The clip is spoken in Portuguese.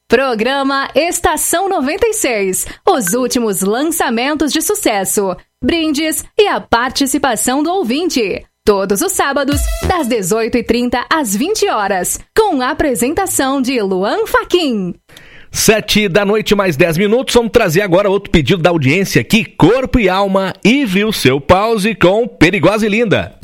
Programa Estação 96. Os últimos lançamentos de sucesso, brindes e a participação do ouvinte. Todos os sábados, das 18h30 às 20 horas, com a apresentação de Luan Fachin. 7 mais 10 minutos, vamos trazer agora outro pedido da audiência aqui, Corpo e Alma, e viu seu pause com Perigosa e Linda.